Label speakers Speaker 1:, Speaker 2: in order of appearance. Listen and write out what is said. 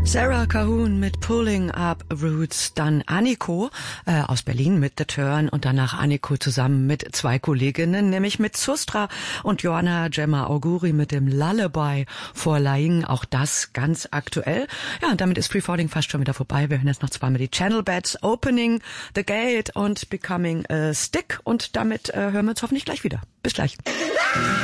Speaker 1: Sarah Cahoon mit Pulling Up Roots, dann Anniko aus Berlin mit The Turn und danach Anniko zusammen mit zwei Kolleginnen, nämlich mit Sustra und Joanna Gemma Auguri mit dem Lullaby for Lying, auch das ganz aktuell. Ja, und damit ist Free Falling fast schon wieder vorbei. Wir hören jetzt noch zweimal die Channel Bats, Opening the Gate und Becoming a Stick und damit hören wir uns hoffentlich gleich wieder. Bis gleich.